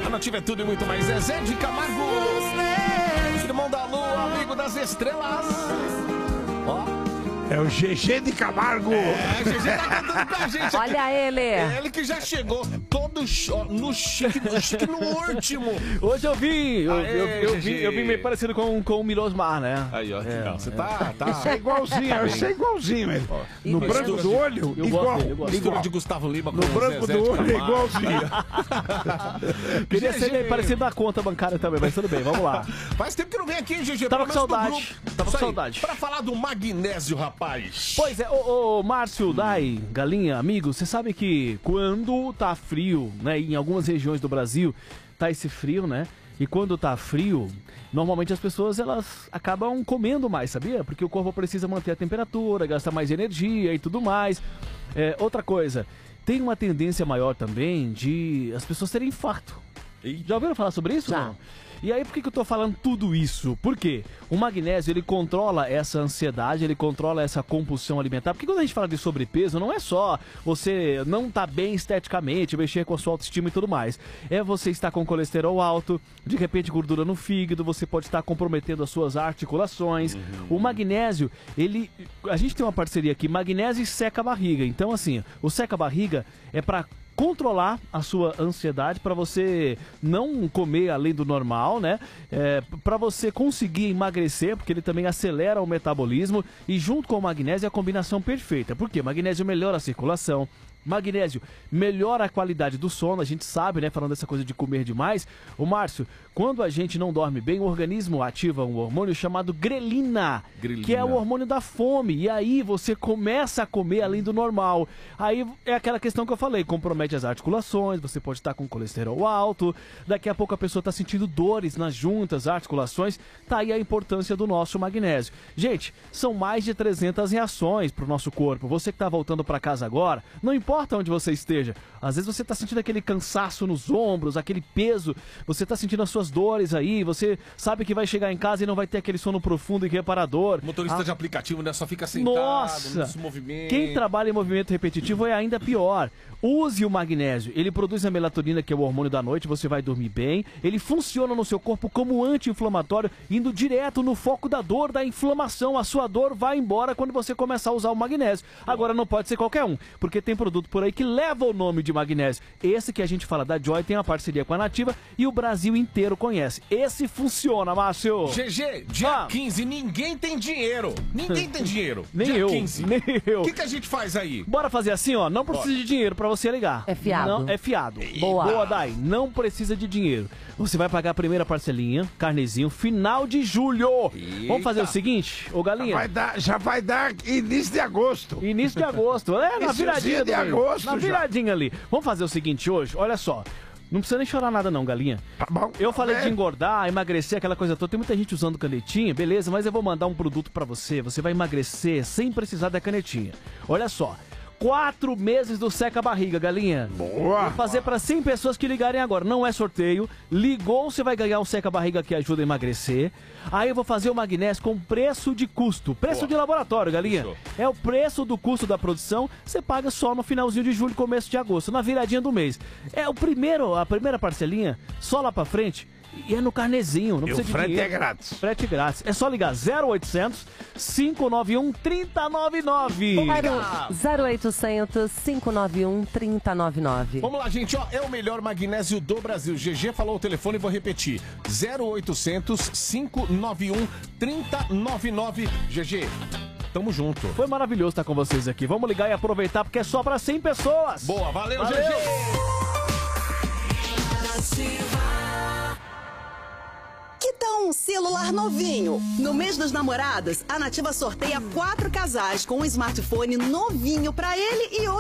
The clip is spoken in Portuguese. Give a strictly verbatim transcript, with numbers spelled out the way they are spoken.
A Nativa é tudo e muito mais. Zezé de Camargo, irmão da lua, amigo das estrelas. Ó. É o G G de Camargo. É, o G G tá cantando com a gente. Olha ele. É ele que já chegou todo no chique, no chique no último. Hoje eu vim, eu, Aê, eu, eu, G G. vim, eu vim meio parecido com, com o Milosmar, né? Aí, ó, É, não, você tá, tá. Você é igualzinho, eu sei igualzinho ele. No mistura branco de- do olho, eu igual. gosto dele, eu gosto. Mistura igual. de Gustavo Lima com No o branco Zezé do de olho é Camargo. igualzinho. Queria G ser G. meio parecido da conta bancária também, mas tudo bem, vamos lá. Faz tempo que não vem aqui, G G. Tava pelo com menos no saudade, grupo. tava com Isso aí, saudade. Pra falar do magnésio, rapaz. Pois é, ô, ô Márcio, Dai, Galinha, amigo, você sabe que quando tá frio, né, em algumas regiões do Brasil, tá esse frio, né? E quando tá frio, normalmente as pessoas elas acabam comendo mais, sabia? Porque o corpo precisa manter a temperatura, gasta mais energia e tudo mais. É, outra coisa, tem uma tendência maior também de as pessoas terem infarto. Já ouviram falar sobre isso? Já. Não? E aí, por que, que eu tô falando tudo isso? Por quê? O magnésio, ele controla essa ansiedade, ele controla essa compulsão alimentar. Porque quando a gente fala de sobrepeso, não é só você não tá bem esteticamente, mexer com a sua autoestima e tudo mais. É você estar com colesterol alto, de repente gordura no fígado, você pode estar comprometendo as suas articulações. Uhum. O magnésio, ele... A gente tem uma parceria aqui, magnésio e seca-barriga. Então, assim, o seca-barriga é pra controlar a sua ansiedade, para você não comer além do normal, né? É, para você conseguir emagrecer, porque ele também acelera o metabolismo, e junto com o magnésio é a combinação perfeita. Por quê? Magnésio melhora a circulação, magnésio melhora a qualidade do sono, a gente sabe, né, falando dessa coisa de comer demais. O Márcio, quando a gente não dorme bem, o organismo ativa um hormônio chamado grelina, Grelina. que é o hormônio da fome, e aí você começa a comer além do normal. Aí é aquela questão que eu falei, compromete as articulações, você pode estar com colesterol alto, daqui a pouco a pessoa está sentindo dores nas juntas, articulações, tá aí a importância do nosso magnésio. Gente, são mais de trezentas reações para o nosso corpo. Você que está voltando para casa agora, não importa onde você esteja, às vezes você está sentindo aquele cansaço nos ombros, aquele peso, você está sentindo as suas dores aí, você sabe que vai chegar em casa e não vai ter aquele sono profundo e reparador. Motorista Ah, de aplicativo, né? Só fica sentado, Nossa! não se movimenta. Quem trabalha em movimento repetitivo é ainda pior. Use o magnésio. Ele produz a melatonina, que é o hormônio da noite, você vai dormir bem. Ele funciona no seu corpo como anti-inflamatório, indo direto no foco da dor, da inflamação. A sua dor vai embora quando você começar a usar o magnésio. Agora não pode ser qualquer um, porque tem produto por aí que leva o nome de magnésio. Esse que a gente fala da Joy tem uma parceria com a Nativa e o Brasil inteiro conhece. Esse funciona, Márcio. G G, dia Ah. quinze, ninguém tem dinheiro. Ninguém tem dinheiro. Nem dia eu, quinze. nem eu. O que, que a gente faz aí? Bora fazer assim, ó. Não precisa de dinheiro pra você ligar. É fiado. Não, é fiado. Boa. Boa, Dai. Não precisa de dinheiro. Você vai pagar a primeira parcelinha, carnezinho, final de julho. Eita. Vamos fazer o seguinte, ô Galinha. Vai dar, já vai dar início de agosto. Início de agosto. É, na Iniciozinho viradinha de do mês. agosto Na já. viradinha ali. Vamos fazer o seguinte hoje, olha só. Não precisa nem chorar nada não, Galinha. Tá bom. Eu falei É. de engordar, emagrecer, aquela coisa toda. Tem muita gente usando canetinha, beleza, mas eu vou mandar um produto pra você. Você vai emagrecer sem precisar da canetinha. Olha só. Quatro meses do seca-barriga, Galinha. Boa. Vou fazer para cem pessoas que ligarem agora. Não é sorteio. Ligou, você vai ganhar um seca-barriga que ajuda a emagrecer. Aí eu vou fazer o magnésio com preço de custo. Preço Boa. de laboratório, Galinha. Fechou. É o preço do custo da produção. Você paga só no finalzinho de julho, começo de agosto, na viradinha do mês. É o primeiro, a primeira parcelinha, só lá pra frente. E é no carnezinho, não E o precisa de frete dinheiro. é grátis. Frete grátis. É só ligar zero oitocentos, cinco nove um, três zero nove nove. zero oitocentos, cinco nove um, três zero nove nove. Vamos lá, gente, ó, é o melhor magnésio do Brasil. G G falou o telefone e vou repetir. zero oitocentos, cinco nove um, três zero nove nove. G G, tamo junto. Foi maravilhoso estar com vocês aqui. Vamos ligar e aproveitar porque é só para cem pessoas. Boa, valeu, Valeu. G G. Que tal um celular novinho? No mês dos namorados, a Nativa sorteia quatro casais com um smartphone novinho pra ele e outro